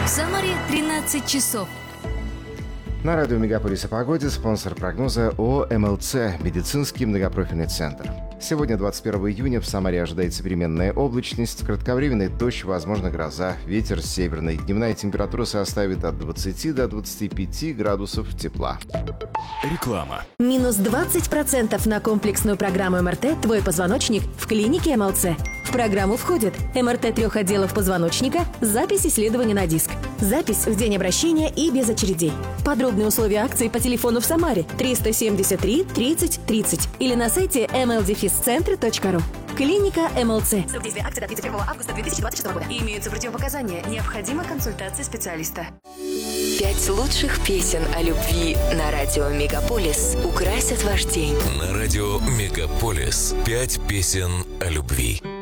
В Самаре 13 часов. На радио «Мегаполис» о погоде, спонсор прогноза ООО «МЛЦ» – медицинский многопрофильный центр. Сегодня, 21 июня, в Самаре ожидается переменная облачность, кратковременный дождь, возможно гроза, ветер северный. Дневная температура составит от 20 до 25 градусов тепла. Реклама. Минус 20% на комплексную программу МРТ «Твой позвоночник» в клинике МЛЦ. В программу входит МРТ 3 отделов позвоночника, запись исследования на диск, запись в день обращения и без очередей. Подробные условия акции по телефону в Самаре 373 30 30 или на сайте mldefiscentre.ru. Клиника МЛЦ. Срок действия акции до 31 августа 2026 года. Имеются противопоказания. Необходима консультация специалиста. 5 лучших песен о любви на радио «Мегаполис» украсят ваш день. На радио «Мегаполис» 5 песен о любви.